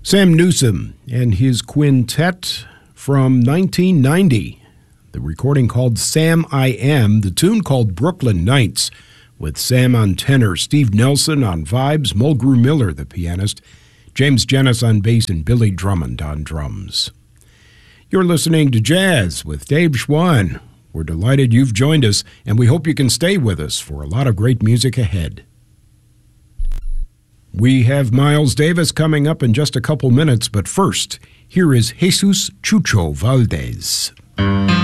Sam Newsom and his quintet from 1990. The recording called Sam I Am, the tune called Brooklyn Nights, with Sam on tenor, Steve Nelson on vibes, Mulgrew Miller, the pianist, James Jennis on bass, and Billy Drummond on drums. You're listening to Jazz with Dave Schwann. We're delighted you've joined us, and we hope you can stay with us for a lot of great music ahead. We have Miles Davis coming up in just a couple minutes, but first, here is Jesus Chucho Valdez.